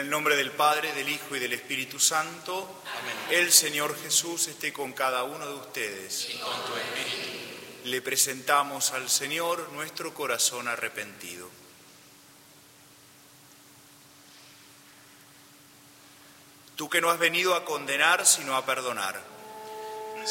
el nombre del Padre, del Hijo y del Espíritu Santo. Amén. El Señor Jesús esté con cada uno de ustedes. Y con tu espíritu. Le presentamos al Señor nuestro corazón arrepentido. Tú que no has venido a condenar, sino a perdonar,